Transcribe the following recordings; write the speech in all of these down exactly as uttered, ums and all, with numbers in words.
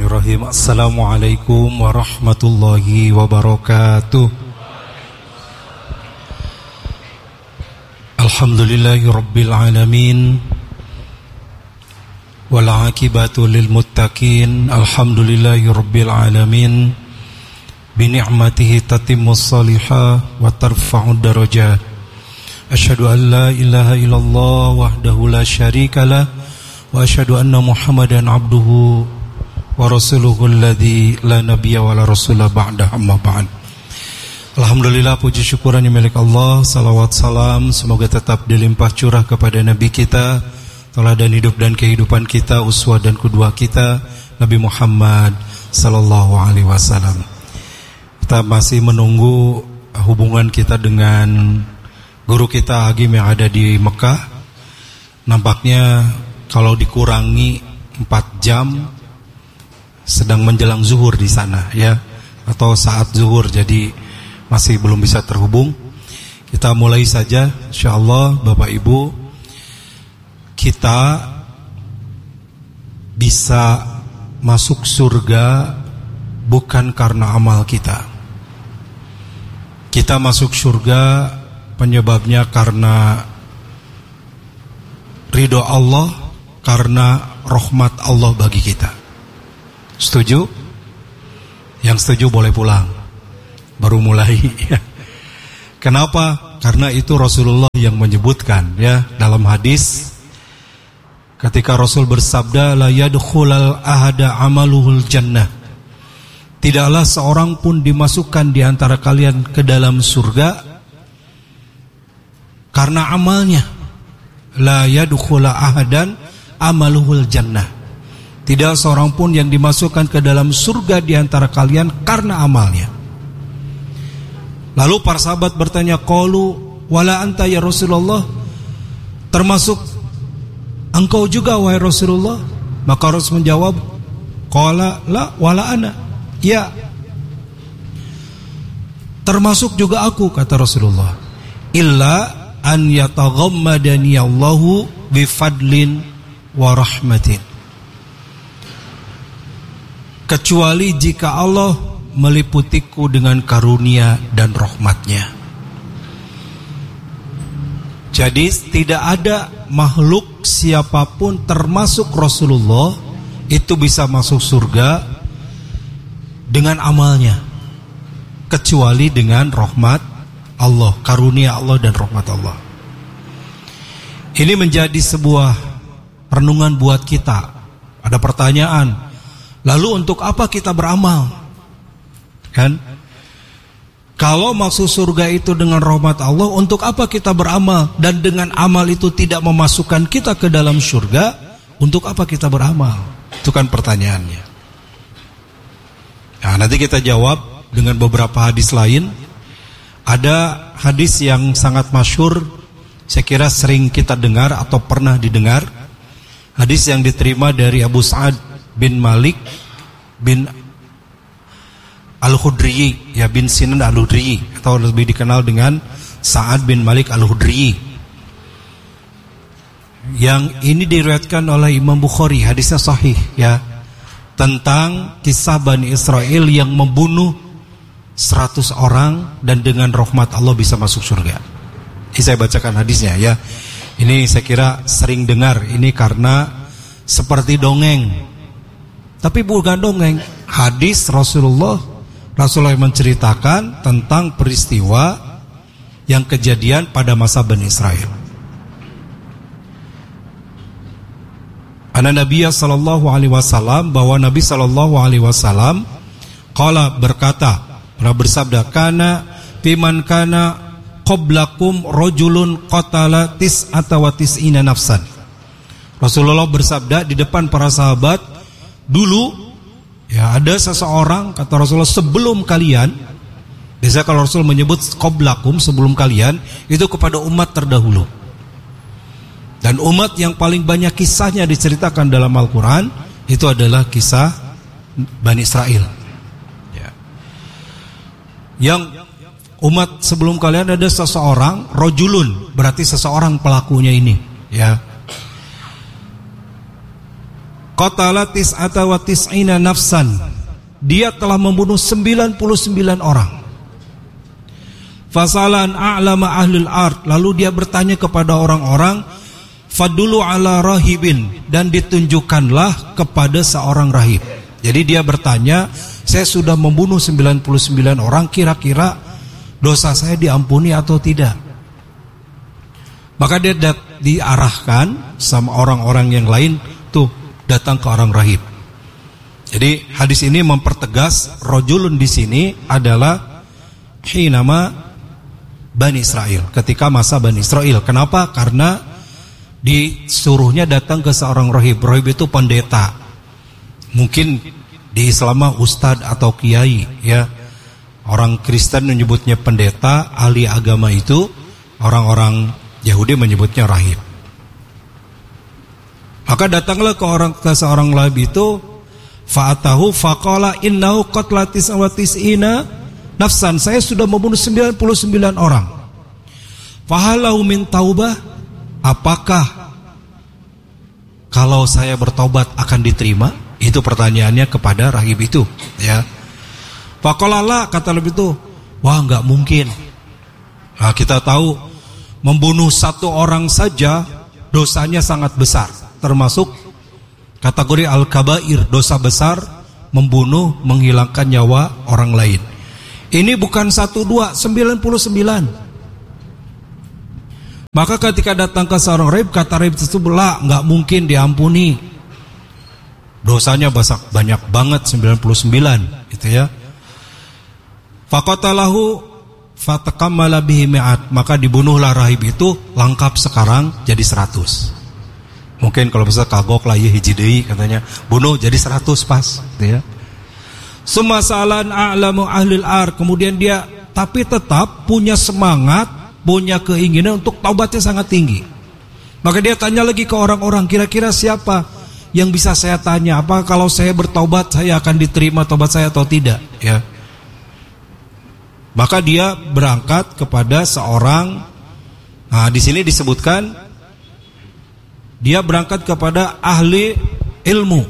Bismillahirrahmanirrahim. Assalamualaikum warahmatullahi wabarakatuh. Alhamdulillahi rabbil alamin, wal aqibatu lil muttaqin. Alhamdulillahi rabbil alamin, bi ni'matihi tatimmus salihah wa tarfa'ud darajat. Asyhadu an la ilaha illallah wahdahu la syarikalah wa asyhadu anna Muhammadan abduhu wa rasuluhu alladzi la nabiyya wa la rasula ba'da, amma ba'd. Alhamdulillah, puji syukuran yang milik Allah. Salawat salam semoga tetap dilimpah curah kepada Nabi kita, teladan hidup dan kehidupan kita, uswah dan qudwah kita, Nabi Muhammad sallallahu alaihi wasallam. Kita masih menunggu hubungan kita dengan guru kita Hagim yang ada di Mekah. Nampaknya kalau dikurangi empat jam sedang menjelang zuhur di sana, ya, atau saat zuhur, jadi masih belum bisa terhubung. Kita mulai saja, insyaallah. Bapak Ibu, kita bisa masuk surga bukan karena amal kita. Kita masuk surga penyebabnya karena ridho Allah, karena rahmat Allah bagi kita. Setuju? Yang setuju boleh pulang. Baru mulai. Kenapa? Karena itu Rasulullah yang menyebutkan, ya, dalam hadis ketika Rasul bersabda, la yadkhulul ahada amaluhul jannah. Tidaklah seorang pun dimasukkan di antara kalian ke dalam surga karena amalnya. La yadkhulul ahadan amaluhul jannah. Tidak seorang pun yang dimasukkan ke dalam surga di antara kalian karena amalnya. Lalu para sahabat bertanya, qalu wala anta ya Rasulullah, termasuk engkau juga wahai Rasulullah? Maka Rasul menjawab, qala la wala ana, ya, termasuk juga aku, kata Rasulullah, illa an yataghammadani Allahu bifadlin wa rahmatin, kecuali jika Allah meliputiku dengan karunia dan rahmatnya. Jadi tidak ada makhluk siapapun termasuk Rasulullah itu bisa masuk surga dengan amalnya, kecuali dengan rahmat Allah, karunia Allah dan rahmat Allah. Ini menjadi sebuah renungan buat kita. Ada pertanyaan, lalu untuk apa kita beramal? Kan? Kalau masuk surga itu dengan rahmat Allah, untuk apa kita beramal? Dan dengan amal itu tidak memasukkan kita ke dalam surga, untuk apa kita beramal? Itu kan pertanyaannya. Nah, nanti kita jawab dengan beberapa hadis lain. Ada hadis yang sangat masyhur, saya kira sering kita dengar atau pernah didengar. Hadis yang diterima dari Abu Sa'ad bin Malik bin Al-Khudri, ya, bin Sinan Al-Khudri, atau lebih dikenal dengan Sa'ad bin Malik Al-Khudri. Yang ini diriwayatkan oleh Imam Bukhari, hadisnya sahih, ya, tentang kisah Bani Israel yang membunuh seratus orang dan dengan rahmat Allah bisa masuk surga. Ini saya bacakan hadisnya, ya. Ini saya kira sering dengar, ini karena seperti dongeng. Tapi bukan dongeng, hadis Rasulullah. Rasulullah menceritakan tentang peristiwa yang kejadian pada masa Bani Israel. Ana Nabiya sallallahu alaihi wasallam, bahwa Nabi sallallahu alaihi wasallam qala, berkata, pernah bersabda, kana fiman kana qablakum rajulun qatala tis'ata wa tis'ina nafsan. Rasulullah bersabda di depan para sahabat, dulu, ya, ada seseorang, kata Rasulullah, sebelum kalian. Biasanya kalau Rasul menyebut qablakum, sebelum kalian, itu kepada umat terdahulu. Dan umat yang paling banyak kisahnya diceritakan dalam Al-Quran itu adalah kisah Bani Israel, ya. Yang umat sebelum kalian ada seseorang, rojulun, berarti seseorang pelakunya ini, ya. qatala tis'ata wa tis'ina nafsan, dia telah membunuh sembilan puluh sembilan orang. Fasalan a'lama ahlul ard, lalu dia bertanya kepada orang-orang, fadulu ala rahibin, dan ditunjukkanlah kepada seorang rahib. Jadi dia bertanya, saya sudah membunuh sembilan puluh sembilan orang, kira-kira dosa saya diampuni atau tidak? Maka dia dat- diarahkan sama orang-orang yang lain, tuh datang ke orang rahib. Jadi hadis ini mempertegas rojulun di sini adalah hinama Bani Israel, ketika masa Bani Israel. Kenapa? Karena disuruhnya datang ke seorang rahib. Rahib itu pendeta. Mungkin di Islam ustadz atau kiai, ya. Orang Kristen menyebutnya pendeta, ahli agama itu. Orang-orang Yahudi menyebutnya rahib. Maka datanglah ke orang ke seorang rahib itu, fa'atahu faqala innahu qatla tis'a wa tis'ina nafsan, saya sudah membunuh sembilan puluh sembilan orang. Fahalau min taubah, apakah kalau saya bertobat akan diterima? Itu pertanyaannya kepada rahib itu, ya. Faqala la, kata rahib itu, wah enggak mungkin. Nah, kita tahu membunuh satu orang saja dosanya sangat besar, termasuk kategori al-kabair, dosa besar, membunuh, menghilangkan nyawa orang lain. Ini bukan satu dua, sembilan puluh sembilan. Maka ketika datang ke seorang rahib, kata rahib itu, lah nggak mungkin diampuni. Dosanya banyak, banyak banget, sembilan puluh sembilan, gitu ya. Faqatalahu fataqammala bihi mi'at, maka dibunuhlah rahib itu, lengkap sekarang jadi seratus. Mungkin kalau bisa kagok lah ya hiji deui katanya, bunuh jadi seratus pas, gitu ya. Sumasalan a'lamu ahlil ar, kemudian dia tapi tetap punya semangat, punya keinginan untuk taubatnya sangat tinggi. Maka dia tanya lagi ke orang-orang, kira-kira siapa yang bisa saya tanya, apa kalau saya bertaubat saya akan diterima taubat saya atau tidak, ya. Maka dia berangkat kepada seorang, nah di sini disebutkan dia berangkat kepada ahli ilmu.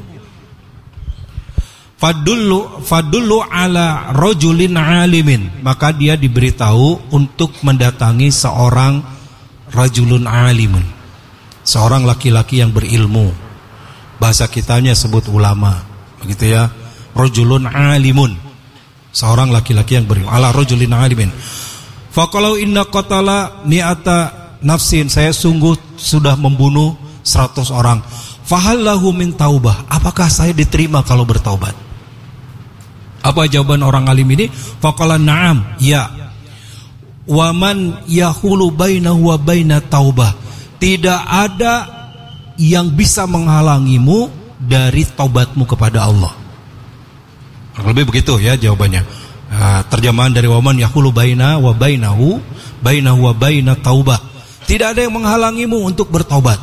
Fadullu fadullu ala rajulin alimin, maka dia diberitahu untuk mendatangi seorang rajulun alimun, seorang laki-laki yang berilmu. Bahasa kitanya sebut ulama, begitu ya. Rajulun alimun, seorang laki-laki yang berilmu. Ala rajulin alimin. Faqalau inna qatala mi'ata nafsin, saya sungguh sudah membunuh seratus orang. Fahallahu min taubah, apakah saya diterima kalau bertaubat? Apa jawaban orang alim ini? Faqala na'am, ya. Wa man yahulu bainahu wa baina taubah, tidak ada yang bisa menghalangimu dari taubatmu kepada Allah. Lebih begitu ya jawabannya. Uh, terjemahan dari waman yahulu baina wa bainahu bainahu wa baina taubah, tidak ada yang menghalangimu untuk bertaubat.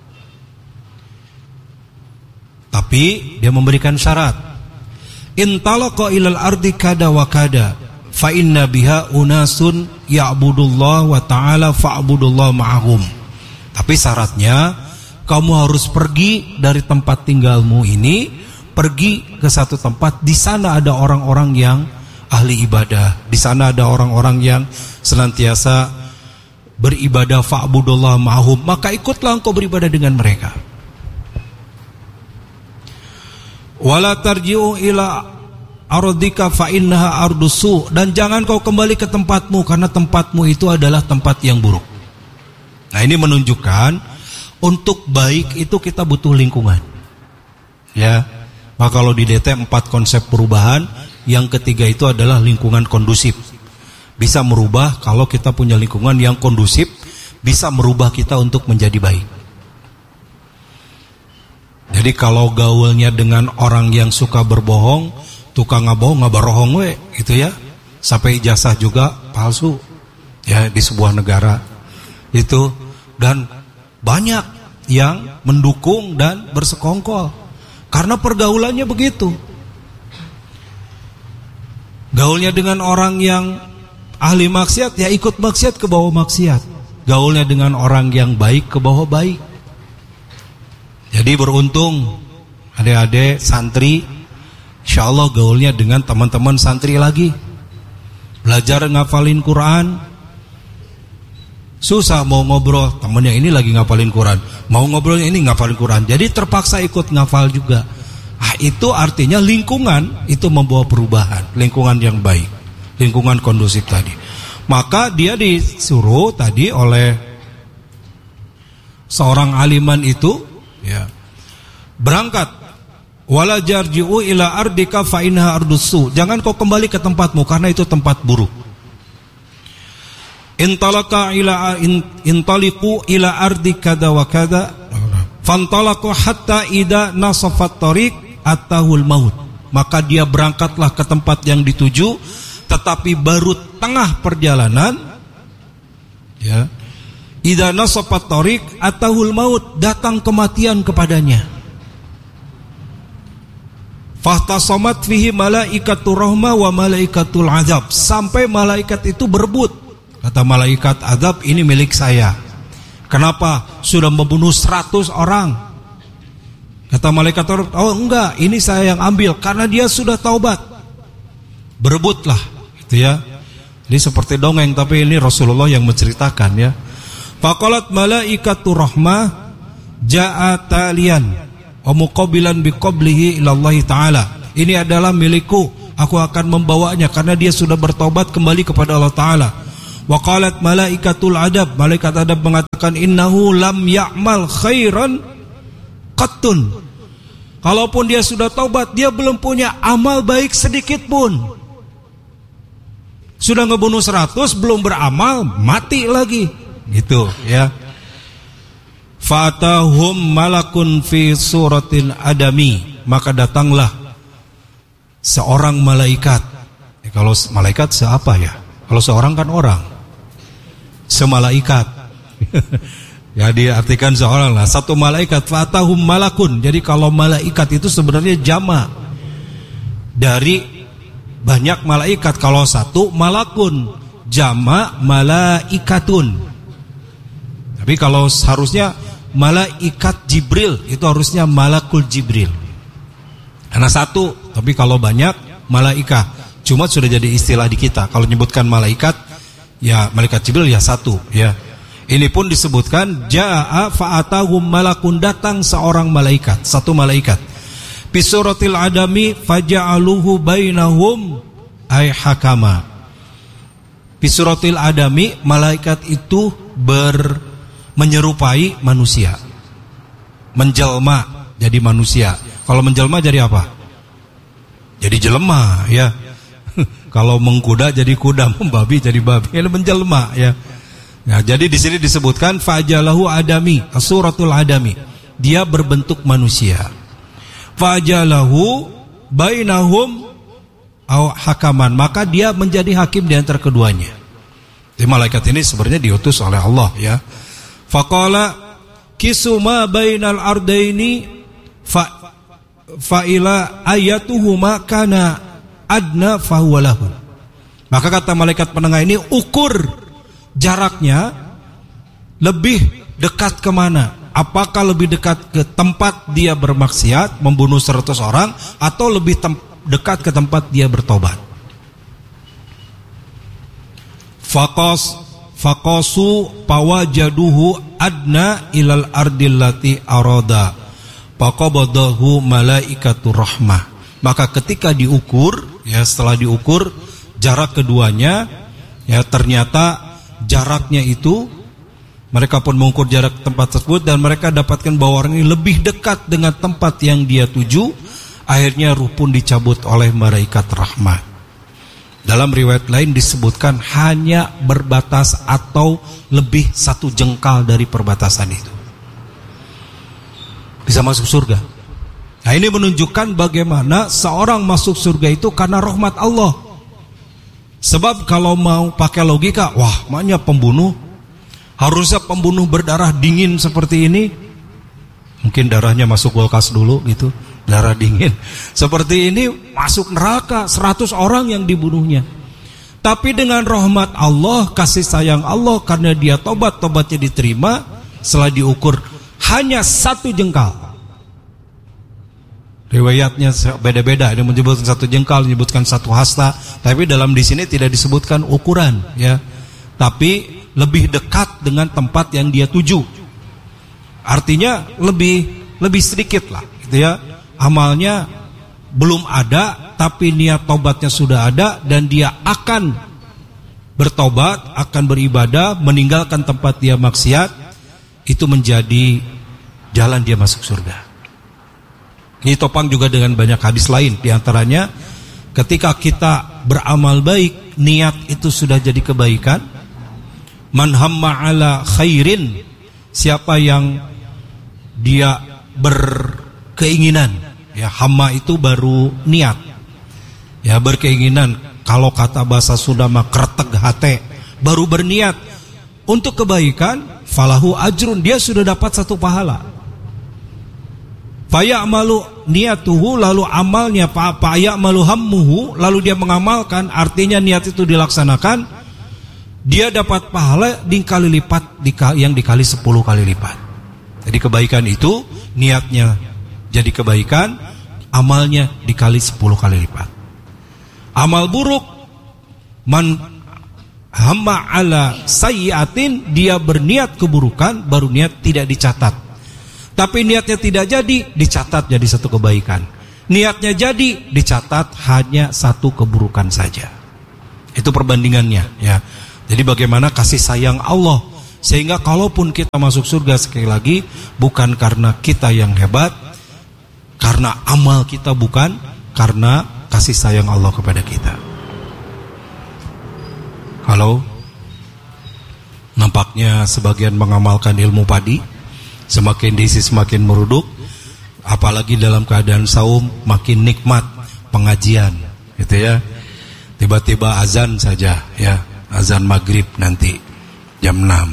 Tapi dia memberikan syarat. Intalaqa ilal ardi kada wa kada fa inna biha unasun ya'budullah wa ta'ala fa'budullah ma'ahum. Tapi syaratnya kamu harus pergi dari tempat tinggalmu ini, pergi ke satu tempat, di sana ada orang-orang yang ahli ibadah, di sana ada orang-orang yang senantiasa beribadah, fa'budullah ma'hum, maka ikutlah engkau beribadah dengan mereka. Wala tarji'u ila ardika fa innaha ardusu, dan jangan kau kembali ke tempatmu karena tempatmu itu adalah tempat yang buruk. Nah, ini menunjukkan untuk baik itu kita butuh lingkungan, ya. Maka kalau di D T empat konsep perubahan, yang ketiga itu adalah lingkungan kondusif. Bisa merubah kalau kita punya lingkungan yang kondusif, bisa merubah kita untuk menjadi baik. Jadi kalau gaulnya dengan orang yang suka berbohong, tukang ngabohong, ngabarohong we, gitu ya. Sampai ijazah juga palsu, ya, di sebuah negara itu, dan banyak yang mendukung dan bersekongkol karena pergaulannya begitu. Gaulnya dengan orang yang ahli maksiat, ya ikut maksiat ke bawah maksiat. Gaulnya dengan orang yang baik ke bawah baik. Jadi beruntung adik-adik santri, insya Allah gaulnya dengan teman-teman santri lagi. Belajar ngafalin Quran. Susah mau ngobrol, temennya ini lagi ngafalin Quran. Mau ngobrolnya ini ngafalin Quran. Jadi terpaksa ikut ngafal juga. Ah, itu artinya lingkungan itu membawa perubahan. Lingkungan yang baik, lingkungan kondusif tadi. Maka dia disuruh tadi oleh seorang aliman itu, ya, berangkat. Wala jarji'u ila ardika fa inha ardussu. Jangan kau kembali ke tempatmu karena itu tempat buruk. Intalaka ila intaliqu ila ardi kada wa kada. Fantalaqu hatta ida nasafat tariq atahul maut. Maka dia berangkatlah ke tempat yang dituju, tetapi baru tengah perjalanan, ya, ida nasafat tariq atahul maut, datang kematian kepadanya. Fahtasamat fihi malaikatur rahmah wa malaikatul azab. Sampai malaikat itu berebut. Kata malaikat azab, ini milik saya. Kenapa? Sudah membunuh seratus orang. Kata malaikat azab, oh enggak, ini saya yang ambil karena dia sudah taubat. Berebutlah, gitu ya. Ini seperti dongeng, tapi ini Rasulullah yang menceritakan, ya. Faqalat malaikatur rahmah ja'a talian wa muqabilan biqablihi ilallahi ta'ala. Ini adalah milikku, aku akan membawanya karena dia sudah bertobat kembali kepada Allah Ta'ala. Wa qalat malaikatul adab, malaikat adab mengatakan innahu lam ya'mal khairan qattun. Kalaupun dia sudah taubat, dia belum punya amal baik sedikit pun. Sudah ngebunuh seratus, belum beramal, mati lagi. Gitu, ya. Fatahum malakun fi suratil adami. Maka datanglah seorang malaikat. Ya, kalau malaikat seapa ya? Kalau seorang kan orang. Semalaikat. Ya, diartikan seorang lah. Satu malaikat. Fatahum malakun. Jadi kalau malaikat itu sebenarnya jama' dari banyak malaikat. Kalau satu malakun, jama' malaikatun. Tapi kalau harusnya malaikat Jibril, itu harusnya malakul Jibril. Karena satu, tapi kalau banyak malaikat. Cuma sudah jadi istilah di kita. Kalau menyebutkan malaikat, ya malaikat Jibril ya satu, ya. Ini pun disebutkan jaa fa'atahum malakun, datang seorang malaikat, satu malaikat. Fi suratil adami faja'aluhu bainahum ay hakama. Fi suratil adami, malaikat itu ber menyerupai manusia, menjelma jadi manusia. Kalau menjelma jadi apa? Jadi jelema, ya. Kalau mengkuda jadi kuda, membabi jadi babi, ya, menjelma, ya. Nah, jadi di sini disebutkan fajalahu adami, suratul adami. Dia berbentuk manusia. Fajalahu bainahum au hakaman, maka dia menjadi hakim di antara keduanya. Jadi malaikat ini sebenarnya diutus oleh Allah, ya. Faqala kisuma bainal ardaini fa fa'ila ayatuhuma kana adna fahuwalahu. Maka kata malaikat penengah ini, ukur jaraknya lebih dekat kemana? Apakah lebih dekat ke tempat dia bermaksiat, membunuh seratus orang, atau lebih dekat ke tempat dia bertobat? Faqas Faqasu pawajaduhu adna ilal ardillati arada faqabadahu malaikatur rahmah. Maka ketika diukur, ya, setelah diukur jarak keduanya, ya, ternyata jaraknya itu, mereka pun mengukur jarak tempat tersebut dan mereka dapatkan bahwa orang ini lebih dekat dengan tempat yang dia tuju. Akhirnya ruh pun dicabut oleh malaikat rahmat. Dalam riwayat lain disebutkan hanya berbatas atau lebih satu jengkal dari perbatasan itu, bisa masuk surga. Nah, ini menunjukkan bagaimana seorang masuk surga itu karena rahmat Allah. Sebab kalau mau pakai logika, wah, maknya pembunuh, harusnya pembunuh berdarah dingin seperti ini. Mungkin darahnya masuk kulkas dulu gitu, darah dingin. Seperti ini masuk neraka, seratus orang yang dibunuhnya. Tapi dengan rahmat Allah, kasih sayang Allah, karena dia tobat, tobatnya diterima. Setelah diukur hanya satu jengkal, Riwayatnya beda-beda, ada menyebutkan satu jengkal, menyebutkan satu hasta, tapi dalam di sini tidak disebutkan ukuran, ya. Tapi lebih dekat dengan tempat yang dia tuju. Artinya lebih lebih sedikit lah, gitu ya. Amalnya belum ada, tapi niat tobatnya sudah ada dan dia akan bertobat, akan beribadah, meninggalkan tempat dia maksiat, itu menjadi jalan dia masuk surga. Ini topang juga dengan banyak hadis lain. Di antaranya ketika kita beramal baik, niat itu sudah jadi kebaikan. Man hamma ala khairin, siapa yang dia berkeinginan, ya, hamma itu baru niat, ya, berkeinginan. Kalau kata bahasa Sunda mah kretek hate, baru berniat untuk kebaikan, falahu ajrun, dia sudah dapat satu pahala. Faya'malu niyatuhu, lalu amalnya faya'malu hammuhu, lalu dia mengamalkan, artinya niat itu dilaksanakan, dia dapat pahala dikali lipat, yang dikali sepuluh kali lipat. Jadi kebaikan itu niatnya jadi kebaikan, amalnya dikali sepuluh kali lipat. Amal buruk, man hamma ala sayyiatin, dia berniat keburukan, baru niat tidak dicatat. Tapi niatnya tidak jadi, dicatat jadi satu kebaikan. Niatnya jadi, dicatat hanya satu keburukan saja. Itu perbandingannya, ya. Jadi bagaimana kasih sayang Allah, sehingga kalaupun kita masuk surga, sekali lagi bukan karena kita yang hebat, karena amal kita, bukan, karena kasih sayang Allah kepada kita. Halo, nampaknya sebagian mengamalkan ilmu padi, semakin diisi semakin meruduk, apalagi dalam keadaan saum makin nikmat pengajian, gitu ya. Tiba-tiba azan saja, ya, azan maghrib nanti jam enam.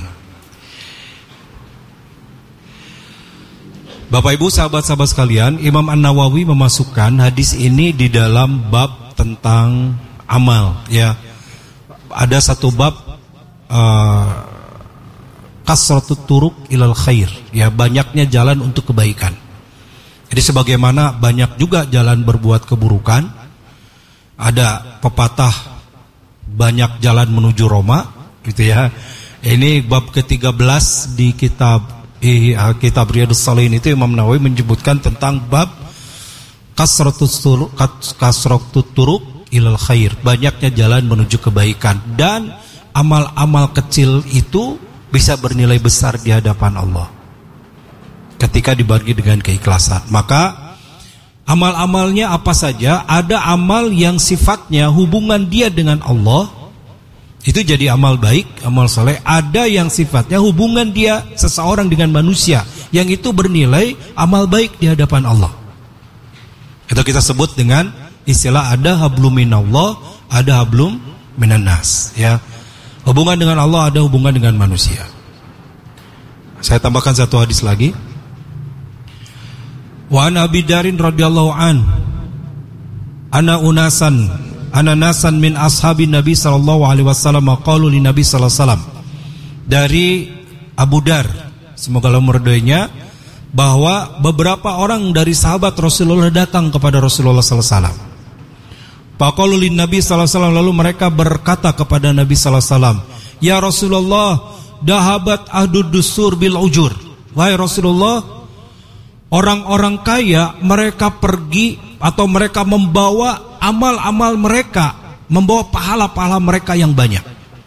Bapak Ibu, sahabat-sahabat sekalian, Imam An-Nawawi memasukkan hadis ini di dalam bab tentang amal, ya. Ada satu bab uh, kasratut turuk ilal khair, ya, banyaknya jalan untuk kebaikan. Jadi sebagaimana banyak juga jalan berbuat keburukan, ada pepatah banyak jalan menuju Roma, gitu ya. Ini bab ke tiga belas di kitab eh, kitab Riyadhus Shalihin, itu Imam Nawawi menyebutkan tentang bab kasratut turuk, kasratut turuk ilal khair, banyaknya jalan menuju kebaikan, dan amal-amal kecil itu bisa bernilai besar di hadapan Allah ketika dibagi dengan keikhlasan. Maka amal-amalnya apa saja? Ada amal yang sifatnya hubungan dia dengan Allah, itu jadi amal baik, amal soleh. Ada yang sifatnya hubungan dia seseorang dengan manusia, yang itu bernilai amal baik di hadapan Allah. Itu kita sebut dengan istilah ada hablum minallah, ada hablum minannas, ya. Hubungan dengan Allah, ada hubungan dengan manusia. Saya tambahkan satu hadis lagi. Wa an Abi Darin radhiyallahu an ana unasan ana nasan min ashabin Nabi sallallahu alaihi wasallam qalu li Nabi sallallahu alaihi wasallam. Dari Abu Dar, semoga Allah meridhoinya, bahwa beberapa orang dari sahabat Rasulullah datang kepada Rasulullah sallallahu alaihi wasallam. Faqalu lin Nabi sallallahu alaihi wasallam, lalu mereka berkata kepada Nabi sallallahu alaihi wasallam, "Ya Rasulullah, dahabat ahdud dusur bil ujur." Wahai Rasulullah, orang-orang kaya mereka pergi atau mereka membawa amal-amal mereka, membawa pahala-pahala mereka yang banyak.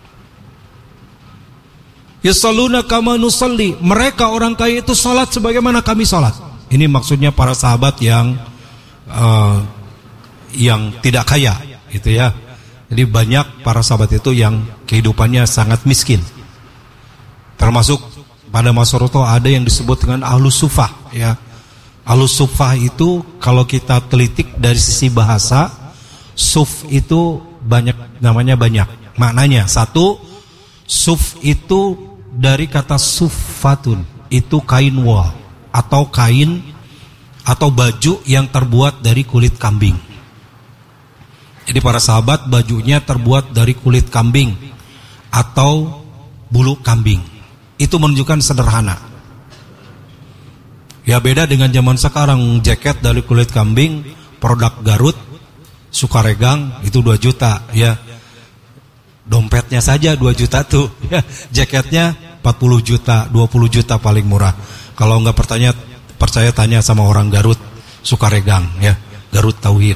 Yusalluna kama nusalli, mereka orang kaya itu salat sebagaimana kami salat. Ini maksudnya para sahabat yang uh, yang tidak kaya, gitu ya. Jadi banyak para sahabat itu yang kehidupannya sangat miskin. Termasuk pada masa Rasulullah ada yang disebut dengan ahlus sufah, ya. Ahlus sufah itu kalau kita telitik dari sisi bahasa, suf itu banyak, namanya banyak. Maknanya satu, suf itu dari kata suffatun, itu kain wol atau kain atau baju yang terbuat dari kulit kambing. Jadi para sahabat bajunya terbuat dari kulit kambing atau bulu kambing. Itu menunjukkan sederhana. Ya beda dengan zaman sekarang, jaket dari kulit kambing, produk Garut, Sukaregang itu dua juta ya. Dompetnya saja dua juta tuh ya. Jaketnya empat puluh juta, dua puluh juta paling murah. Kalau enggak pertanya, percaya tanya sama orang Garut, Sukaregang ya, Garut Tauhid.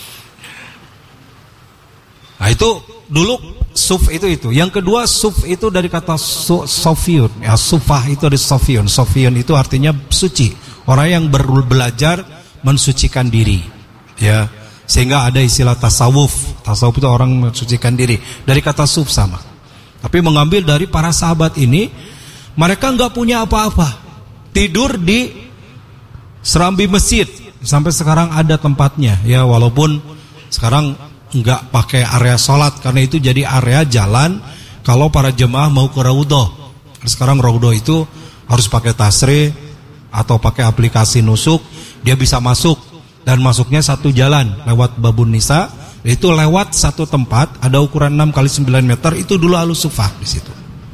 Nah itu dulu suf itu itu. Yang kedua suf itu dari kata su, sofiun ya, sufah itu dari sofiun. Sofiun itu artinya suci. Orang yang ber, belajar mensucikan diri ya. Sehingga ada istilah tasawuf. Tasawuf itu orang mensucikan diri. Dari kata suf sama. Tapi mengambil dari para sahabat ini, mereka enggak punya apa-apa. Tidur di serambi masjid. Sampai sekarang ada tempatnya ya, walaupun sekarang enggak pakai area sholat, karena itu jadi area jalan kalau para jemaah mau ke raudhah. Sekarang raudhah itu harus pakai tasrih atau pakai aplikasi nusuk, dia bisa masuk, dan masuknya satu jalan lewat Babun Nisa. Itu lewat satu tempat, ada ukuran enam kali sembilan meter, itu dulu Ahlus Sufah di situ.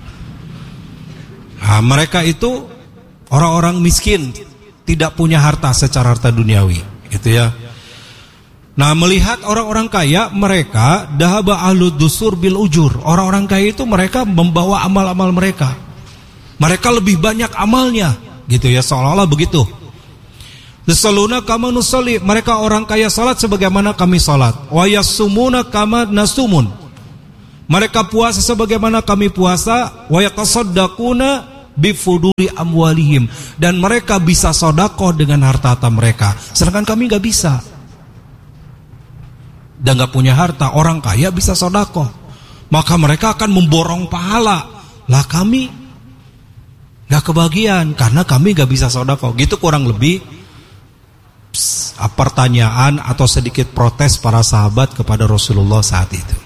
Nah, mereka itu orang-orang miskin, tidak punya harta secara harta duniawi, gitu ya. Nah, melihat orang-orang kaya, mereka dahaba ahlud dusur bil ujur. Orang-orang kaya itu mereka membawa amal-amal mereka. Mereka lebih banyak amalnya, gitu ya, seolah-olah begitu. Yusalluna kama nusalli, mereka orang kaya salat sebagaimana kami salat. Wa yasumuna kama nasumun, mereka puasa sebagaimana kami puasa. Wa yatasaddaquna bifuduli amwalihim, dan mereka bisa sedekah dengan harta-harta mereka, sedangkan kami enggak bisa. Dan enggak punya harta, orang kaya bisa sedekah, maka mereka akan memborong pahala. Lah kami enggak kebagian karena kami enggak bisa sedekah. Gitu kurang lebih pertanyaan atau sedikit protes para sahabat kepada Rasulullah saat itu.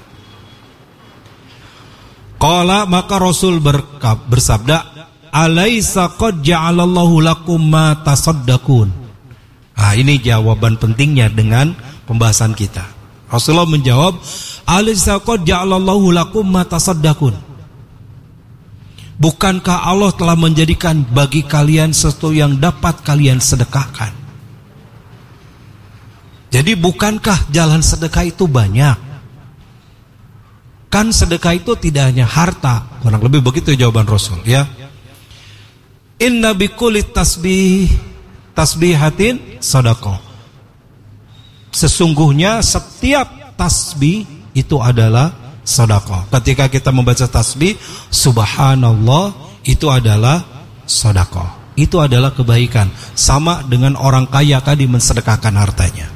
Qala, maka Rasul berkab, bersabda, alaisa qad ja'alallahu lakum ma tasaddaqun. Nah, ini jawaban pentingnya dengan pembahasan kita. Rasulullah menjawab, alaisa qad ja'alallahu lakum ma tasaddaqun. Bukankah Allah telah menjadikan bagi kalian sesuatu yang dapat kalian sedekahkan? Jadi bukankah jalan sedekah itu banyak? Kan sedekah itu tidak hanya harta. Kurang lebih begitu jawaban Rasul ya. Inna bikulli tasbih tasbihatin sadaqah. Sesungguhnya setiap tasbih itu adalah sedekah. Ketika kita membaca tasbih subhanallah, itu adalah sedekah. Itu adalah kebaikan. Sama dengan orang kaya tadi mensedekahkan hartanya.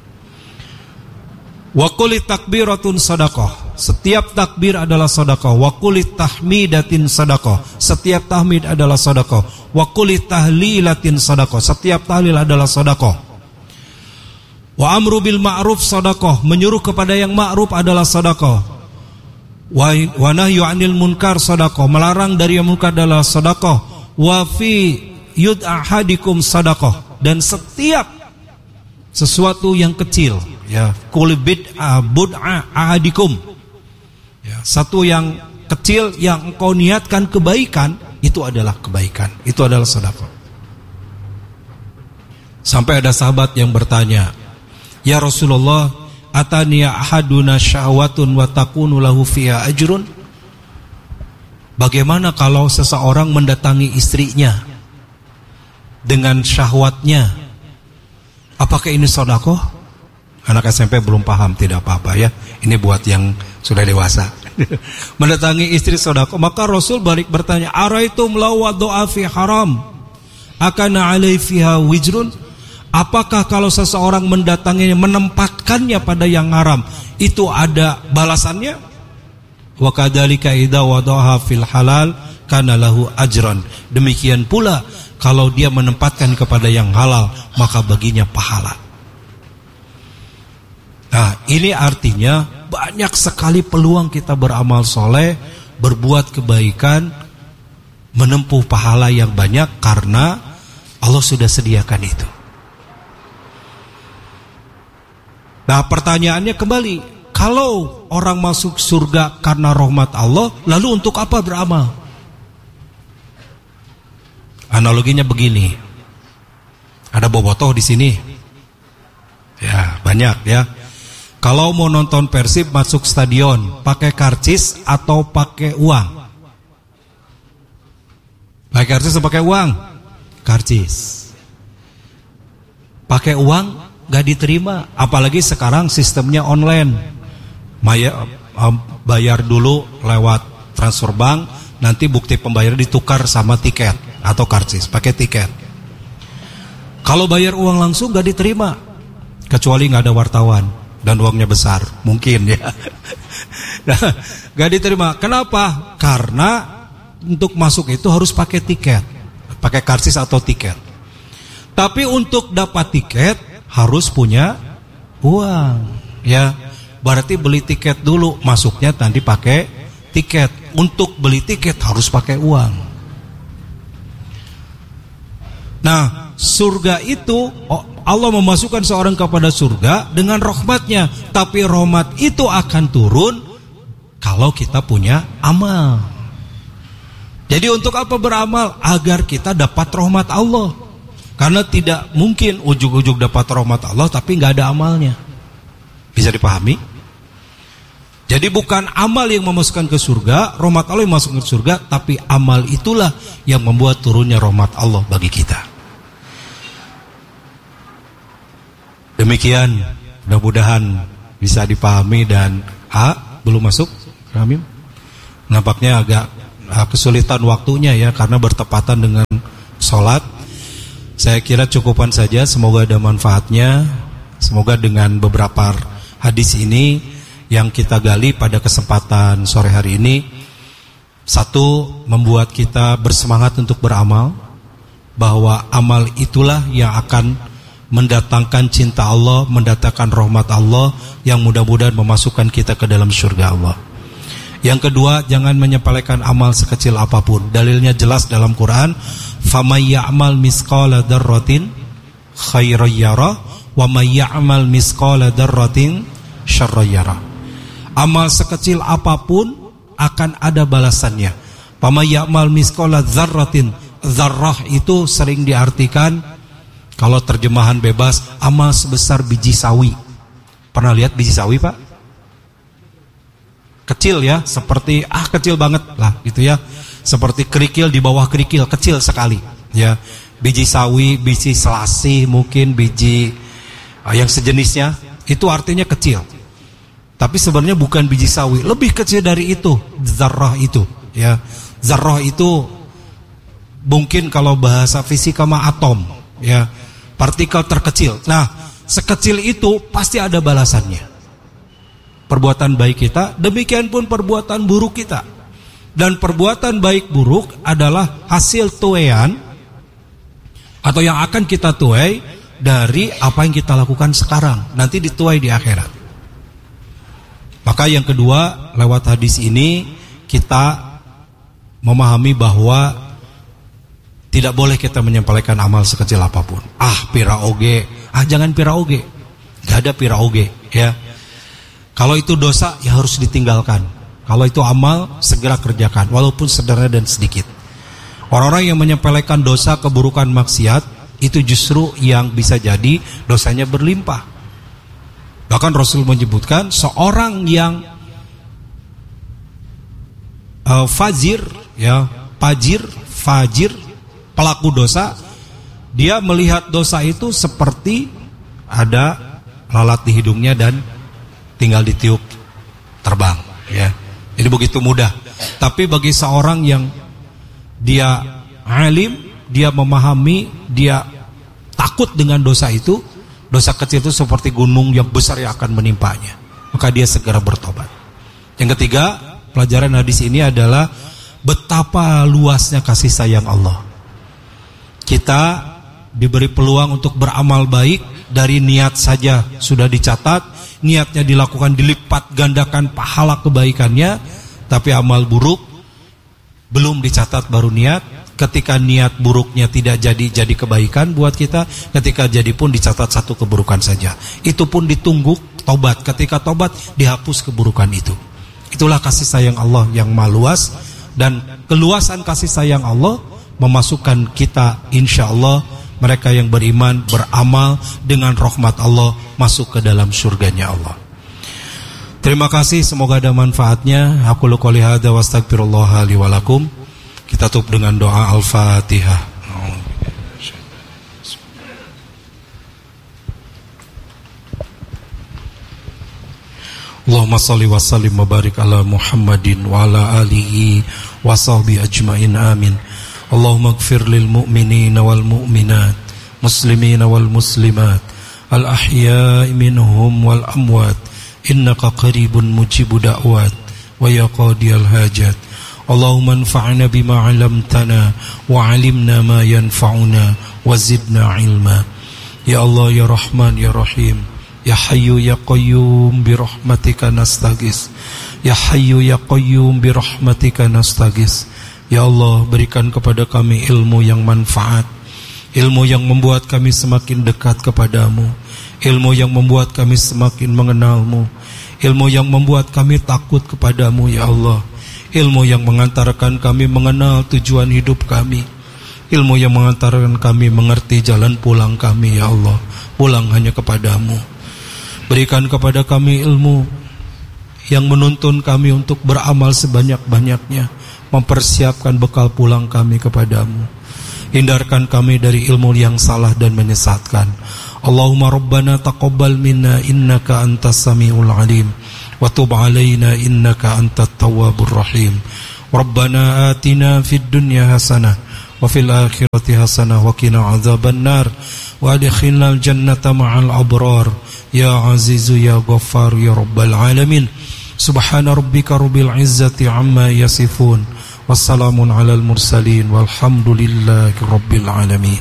Wa kulli takbiratun sadaqah, setiap takbir adalah sedekah. Wa kulli tahmidatin sadaqah, setiap tahmid adalah sedekah. Wa kulli tahlilatin sadaqah, setiap tahlil adalah sedekah. Wa amru bil ma'ruf sadaqah, menyuruh kepada yang ma'ruf adalah sedekah. Wa wa nahyu 'anil munkar sadaqah, melarang dari yang munkar adalah sedekah. Wa fi yud ahadikum sadaqah, dan setiap sesuatu yang kecil ya, kul bid'a bud'a ahadikum ya, satu yang kecil yang engkau niatkan kebaikan, itu adalah kebaikan, itu adalah sedekah. Sampai ada sahabat yang bertanya, ya Rasulullah, atani ahaduna syahwatun wa takunu lahu fiha ajrun. Bagaimana kalau seseorang mendatangi istrinya dengan syahwatnya, apakah ini sedekah? Anak S M P belum paham, tidak apa-apa ya. Ini buat yang sudah dewasa. Mendatangi istri sedekah. Maka Rasul balik bertanya, araitum law wada'a fi haram akana alai fiha wijrun? Apakah kalau seseorang mendatanginya, menempatkannya pada yang haram, itu ada balasannya? Wa kadzalika idza wada'aha fil halal kana lahu ajran. Demikian pula kalau dia menempatkan kepada yang halal, maka baginya pahala. Nah, ini artinya banyak sekali peluang kita beramal soleh, berbuat kebaikan, menempuh pahala yang banyak karena Allah sudah sediakan itu. Nah, pertanyaannya kembali, kalau orang masuk surga karena rahmat Allah, lalu untuk apa beramal? Analoginya begini, Ada bobotoh di sini. Ya, banyak ya. Kalau mau nonton Persib masuk stadion, pakai karcis atau pakai uang? Pakai karcis atau pakai uang? Karcis. Pakai uang gak diterima, apalagi sekarang sistemnya online. Maya, bayar dulu lewat transfer bank, nanti bukti pembayaran ditukar sama tiket atau karcis, pakai tiket. Kalau bayar uang langsung gak diterima, kecuali gak ada wartawan dan uangnya besar, mungkin ya. Nah, gak diterima. Kenapa? Karena untuk masuk itu harus pakai tiket, pakai karcis atau tiket. Tapi untuk dapat tiket harus punya uang, ya. Berarti beli tiket dulu, masuknya nanti pakai tiket. Untuk beli tiket harus pakai uang. Nah, surga itu Allah memasukkan seorang kepada surga dengan rahmatnya, tapi rahmat itu akan turun kalau kita punya amal. Jadi untuk apa beramal? Agar kita dapat rahmat Allah. Karena tidak mungkin ujug-ujug dapat rahmat Allah tapi nggak ada amalnya. Bisa dipahami? Jadi bukan amal yang memasukkan ke surga, rahmat Allah yang memasukkan ke surga, tapi amal itulah yang membuat turunnya rahmat Allah bagi kita. Demikian, mudah-mudahan bisa dipahami. Dan A, belum masuk, Ramim? Nampaknya agak kesulitan waktunya ya, karena bertepatan dengan sholat. Saya kira cukupan saja, semoga ada manfaatnya. Semoga dengan beberapa hadis ini yang kita gali pada kesempatan sore hari ini, satu, membuat kita bersemangat untuk beramal, bahwa amal itulah yang akan mendatangkan cinta Allah, mendatangkan rahmat Allah, yang mudah-mudahan memasukkan kita ke dalam surga Allah. Yang kedua, jangan menyepelekan amal sekecil apapun. Dalilnya jelas dalam Quran, faman ya'mal misqala dzarratin khairan yarah wa may ya'mal misqala dzarratin syarran yarah. Amal sekecil apapun akan ada balasannya. Faman ya'mal misqala dzarratin, dzarrah itu sering diartikan, kalau terjemahan bebas, amal sebesar biji sawi. Pernah lihat biji sawi, Pak? Kecil ya, seperti ah kecil banget lah gitu ya. Seperti kerikil di bawah kerikil, kecil sekali ya. Biji sawi, biji selasih, mungkin biji uh, yang sejenisnya, itu artinya kecil. Tapi sebenarnya bukan biji sawi, lebih kecil dari itu, zarrah itu ya. Zarrah itu mungkin kalau bahasa fisika mah atom ya, partikel terkecil. Nah, sekecil itu pasti ada balasannya. Perbuatan baik kita, demikian pun perbuatan buruk kita. Dan perbuatan baik buruk adalah hasil tuaian, atau yang akan kita tuai dari apa yang kita lakukan sekarang, nanti dituai di akhirat. Maka yang kedua, lewat hadis ini kita memahami bahwa tidak boleh kita menyepelekan amal sekecil apapun. Ah, pira oge, ah jangan pira oge, gak ada pira oge ya. Kalau itu dosa ya harus ditinggalkan. Kalau itu amal segera kerjakan, walaupun sederhana dan sedikit. Orang-orang yang menyepelekan dosa, keburukan, maksiat, itu justru yang bisa jadi dosanya berlimpah. Bahkan Rasul menyebutkan seorang yang uh, fajir, ya, fajir, fajir, pelaku dosa, dia melihat dosa itu seperti ada lalat di hidungnya dan tinggal ditiup terbang ya. Jadi begitu mudah. Tapi bagi seorang yang dia alim, dia memahami, dia takut dengan dosa itu, dosa kecil itu seperti gunung yang besar yang akan menimpanya, maka dia segera bertobat. Yang ketiga, pelajaran hadis ini adalah betapa luasnya kasih sayang Allah. Kita diberi peluang untuk beramal baik, dari niat saja sudah dicatat, niatnya dilakukan dilipat gandakan pahala kebaikannya. Tapi amal buruk belum dicatat baru niat. Ketika niat buruknya tidak jadi jadi kebaikan buat kita, ketika jadi pun dicatat satu keburukan saja. Itu pun ditunggu tobat. Ketika tobat dihapus keburukan itu. Itulah kasih sayang Allah yang maha luas. Dan keluasan kasih sayang Allah memasukkan kita insya Allah mereka yang beriman, beramal dengan rahmat Allah, masuk ke dalam surganya Allah. Terima kasih, semoga ada manfaatnya. Aku qouli hadza wa astaghfirullah li wa lakum. Kita tutup dengan doa Al-Fatihah. Allahumma salli wa sallim wa barik ala Muhammadin wa ala alihi wa sahbihi ajmain, amin. Allahumma ighfir lil mu'minina wal mu'minat, muslimina wal muslimat, al ahya'i minhum wal amwat, innaka qaribun mujibu da'wat wa ya qadiyal hajat. Allahumma anfa'na bima 'allamtana wa 'alimna ma yanfa'una wa zidna ilma. Ya Allah, ya Rahman, ya Rahim, ya Hayyu ya Qayyum bi rahmatika nastaghis. Ya Hayyu ya Qayyum bi rahmatika nastaghis. Ya Allah, berikan kepada kami ilmu yang manfaat, ilmu yang membuat kami semakin dekat kepadamu, ilmu yang membuat kami semakin mengenalmu, ilmu yang membuat kami takut kepadamu ya Allah, ilmu yang mengantarkan kami mengenal tujuan hidup kami, ilmu yang mengantarkan kami mengerti jalan pulang kami ya Allah, pulang hanya kepadamu. Berikan kepada kami ilmu yang menuntun kami untuk beramal sebanyak-banyaknya, mempersiapkan bekal pulang kami kepadamu. Hindarkan kami dari ilmu yang salah dan menyesatkan. Allahumma rabbana taqabbal minna innaka antas samiul alim wa tub alaina innaka antat tawwabur rahim. Rabbana atina fid dunya hasanah wa fil akhirati hasanah wa qina adzaban nar wa adkhilnal jannata ma'al abrar. Ya Azizu ya Ghaffar ya Rabbal Alamin. Subhana rabbika rabbil izzati amma yasifun, wassalamun alal mursalin, walhamdulillahi rabbil alamin.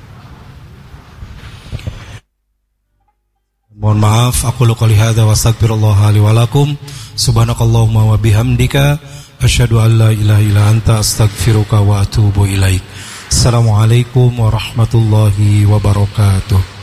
Mohon maaf, aku qouli hadza wa astaghfirullah li wa lakum. Subhanakallahumma wa bihamdika asyhadu an la ilaha illa anta astaghfiruka wa atubu ilaik. Assalamualaikum warahmatullahi wabarakatuh.